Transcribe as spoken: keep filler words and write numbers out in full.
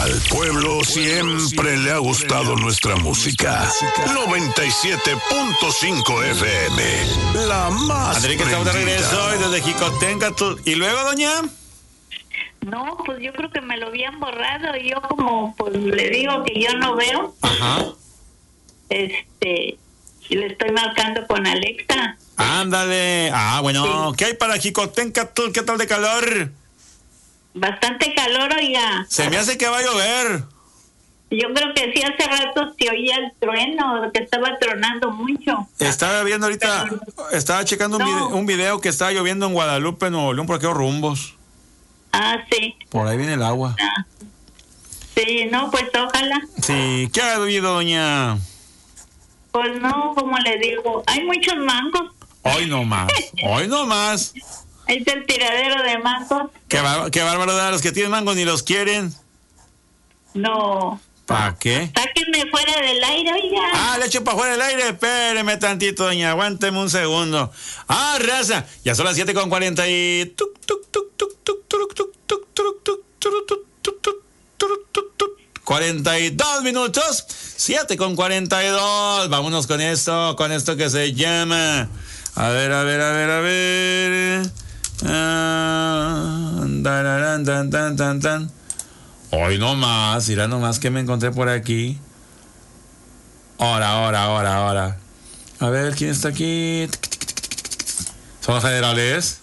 Al pueblo siempre le ha gustado nuestra música. noventa y siete punto cinco F M, la más André, que estamos de regreso hoy desde Jicotencatl. ¿Y luego, doña? No, pues yo creo que me lo habían borrado. Y yo como, pues le digo que yo no veo. Ajá. Este, y le estoy marcando con Alexa. Ándale. Ah, bueno, sí. ¿Qué hay para Jicotencatl? ¿Qué tal de calor? Bastante calor, oiga. Se me hace que va a llover. Yo creo que sí, hace rato se oía el trueno, que estaba tronando mucho. Estaba viendo ahorita, estaba checando no. un, video, un video que estaba lloviendo en Guadalupe, Nuevo León, por aquellos rumbos. Ah, sí. Por ahí viene el agua. Ah. Sí, no, pues ojalá. Sí, ¿qué ha habido, doña? Pues no, como le digo, hay muchos mangos. Hoy no más, hoy no más. Ahí está el tiradero de mangos. Qué, bar- qué bárbaro, los que tienen mangos ni los quieren. No. ¿Para qué? Sáquenme fuera del aire, oiga. Ah, le echo para fuera del aire. Espéreme tantito, doña. Aguánteme un segundo. Ah, raza. Ya son las siete con cuarenta y... cuarenta y dos minutos. siete con cuarenta y dos. Vámonos con esto, con esto que se llama... A ver, a ver, a ver, a ver... Ah, tan, tan, tan, tan, tan. Hoy no más, irá nomás que me encontré por aquí. Ahora, ahora, ahora, ahora. A ver, ¿quién está aquí? ¿Son los generales?